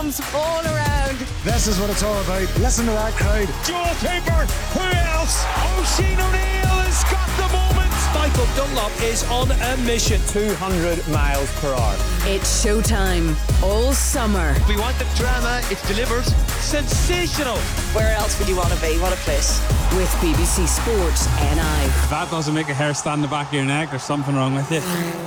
arms all around. This is what it's all about. Listen to that crowd. Joel Cooper, who else? Oisin O'Neill has got the moment. Michael Dunlop is on a mission. 200 miles per hour. It's showtime all summer. We want the drama. It's delivered. Sensational. Where else would you want to be? What a place. With BBC Sports NI. If that doesn't make a hair stand the back of your neck, there's something wrong with you.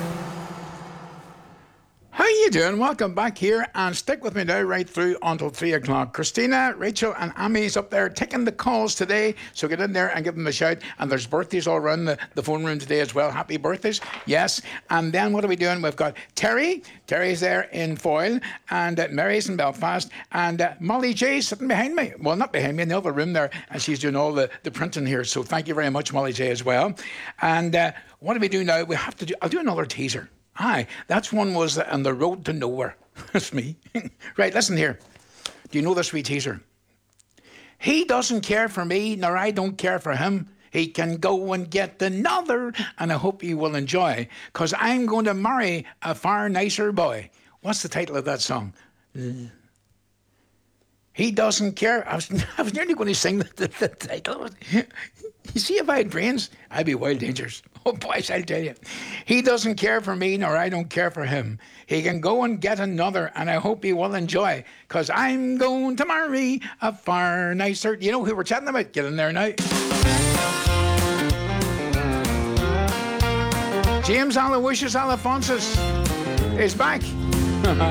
How you doing? Welcome back here, and stick with me now right through until 3 o'clock. Christina, Rachel and Ami's up there taking the calls today, so get in there and give them a shout. And there's birthdays all around the phone room today as well. Happy birthdays, yes. And then what are we doing? We've got Terry's there in Foyle, and Mary's in Belfast, and Molly J sitting behind me. Well, not behind me, in the other room there, and she's doing all the printing here, so thank you very much, Molly J, as well. And what do we do now? We have to do, I'll do another teaser. Aye, that's one was on the road to nowhere. That's me. Right, listen here. Do you know this wee teaser? He doesn't care for me, nor I don't care for him. He can go and get another, and I hope you will enjoy, because I'm going to marry a far nicer boy. What's the title of that song? He doesn't care. I was nearly going to sing the title. You see, if I had brains, I'd be wild dangerous. Oh, boys, I'll tell you. He doesn't care for me, nor I don't care for him. He can go and get another, and I hope he will enjoy, because I'm going to marry a far nicer... You know who we're chatting about? Get in there now. James Aloysius Alphonsus is back.